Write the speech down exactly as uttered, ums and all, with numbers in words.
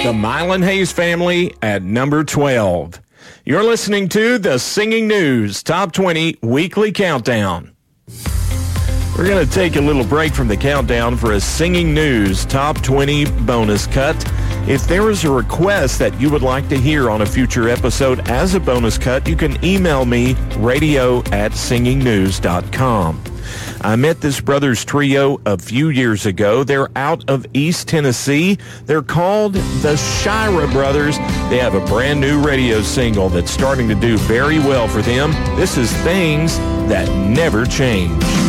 The Mylan Hayes Family at number twelve. You're listening to the Singing News Top twenty Weekly Countdown. We're going to take a little break from the countdown for a Singing News Top twenty bonus cut. If there is a request that you would like to hear on a future episode as a bonus cut, you can email me, radio at singing news dot com. I met this brothers trio a few years ago. They're out of East Tennessee. They're called the Shira Brothers. They have a brand new radio single that's starting to do very well for them. This is Things That Never Change.